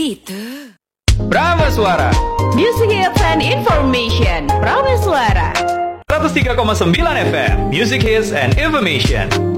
gitu. Prameswara Music Hits and Information. Prameswara 103,9 FM Music Hits and Information.